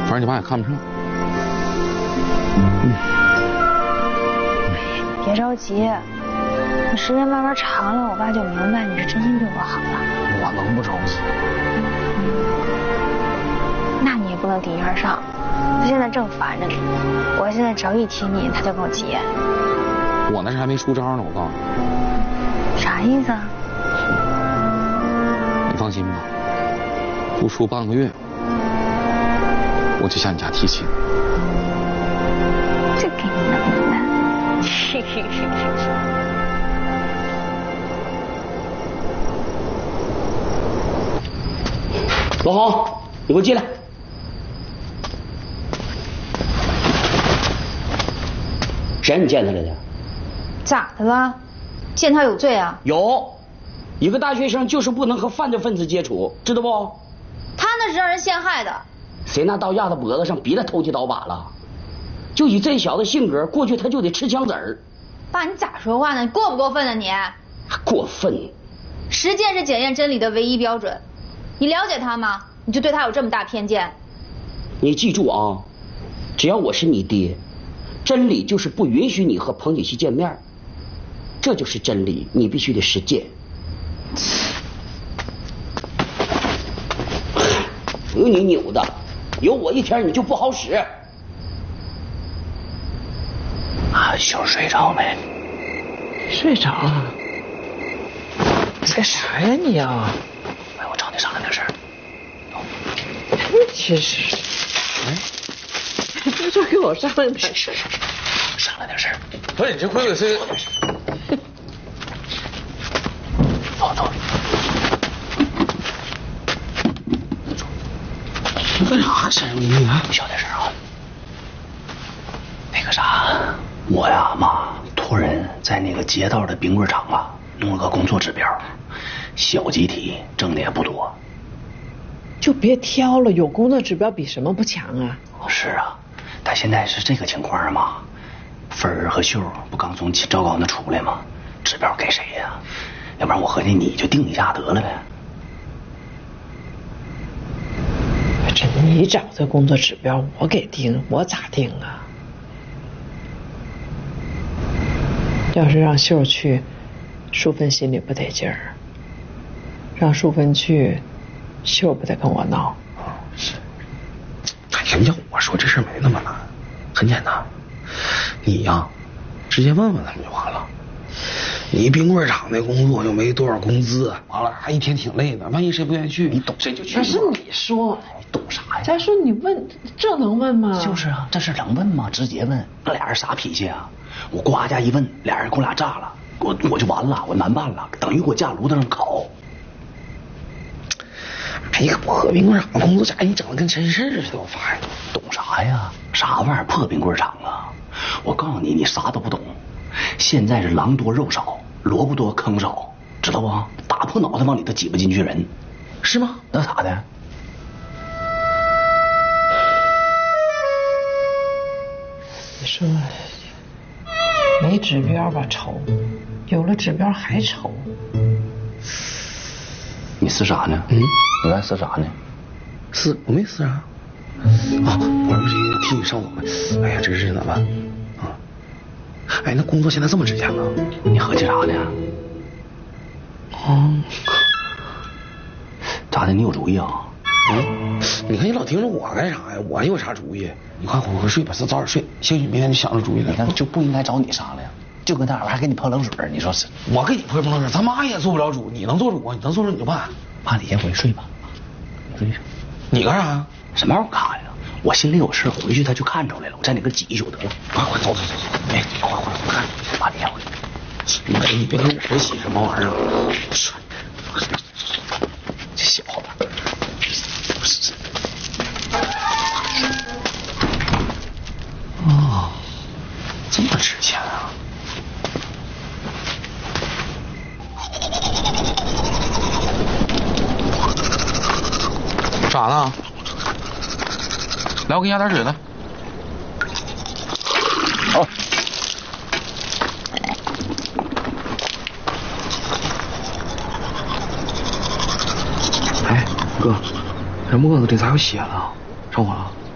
反正你爸也看不上。 别着急，等时间慢慢长了，我爸就明白你是真心对我好了。 我能不着急？ 那你也不能抵一而上，他现在正烦着呢。我现在只要一提你，他就跟我急眼。 我那是还没出招呢，我告诉你。 啥意思啊？ 你放心吧，不出半个月，我就向你家提亲。 这给你能耐。 老洪，你给我进来。谁让你见他来的？ 咋的了？见他有罪啊？ 有，一个大学生就是不能和犯罪分子接触，知道不？ 他那是让人陷害的。 谁拿刀压他脖子上，逼他投机倒把了？就以这小子性格，过去他就得吃枪子儿。 爸，你咋说话呢？你过不过分呢你？ 过分！ 实践是检验真理的唯一标准。你了解他吗？你就对他有这么大偏见？ 你记住啊，只要我是你爹，真理就是不允许你和彭锦熙见面，这就是真理，你必须得实践。有你扭的，有我一天你就不好使。阿秀睡着没？ 睡着了。干啥呀你啊？ 哎，我找你商量点事儿。 真是，你说跟我商量点事儿。 商量点事儿。 不是你这回是？ 走走。 你干啥声你啊？ 小点声啊。那个啥，我呀妈托人在那个街道的冰棍厂啊弄了个工作指标，小集体挣的也不多。 就别挑了，有工作指标比什么不强啊？ 是啊，但现在是这个情况嘛，芬儿和秀不刚从赵高那出来吗？指标给谁呀？要不然我合计你就定一下得了呗。 这你找的工作指标我给定，我咋定啊？要是让秀去，淑芬心里不得劲儿；让淑芬去，秀不得跟我闹。 是。哎呀，要我说这事没那么难，很简单。你呀，直接问问他们就完了。你冰棍厂那工作又没多少工资，完了还一天挺累的，万一谁不愿意去，你懂谁就去。 那是你说， 你懂啥呀？ 再说你问，这能问吗？ 就是啊，这事能问吗？直接问。那俩人啥脾气啊？我呱家一问，俩人给我俩炸了，我就完了，我难办了，等于给我架炉子上烤。 没个破冰棍厂的工作，你整的跟真事似的，我发现。 懂啥呀？啥玩意儿破冰棍厂啊？我告诉你，你啥都不懂。现在是狼多肉少，萝卜多坑少，知道不？打破脑袋往里头挤不进去人，是吗？那咋的？ 你说没指标吧愁，有了指标还愁。 你撕啥呢？你在撕啥呢？ 撕？我没撕啊。啊，我不是替你上网吗？哎呀，这个事情咋办？啊，哎，那工作现在这么值钱呢？ 你合计啥呢？ 啊， 咋的？你有主意啊？ 你看你老盯着我干啥呀？我有啥主意？你快回睡吧，早点睡，兴许明天就想出主意来。 你看就不应该找你商量，就跟他俩还给你泼冷水，你说是？ 我给你泼冷水，他妈也做不了主，你能做主啊？你能做主你就办。 妈，你先回去睡吧。你睡上。 你干啥？ 什么玩意儿我干呀？我心里有事，回去他就看出来了，我在那个挤一宿得了。 快走！哎，快，我看。 妈，你先回去。 你别跟我洗什么玩意儿？ 这小子。 哦，这么值钱啊！咋呢？来，我给你压点水来。 好。 哎，哥，人木哥这咋有血了？上火了？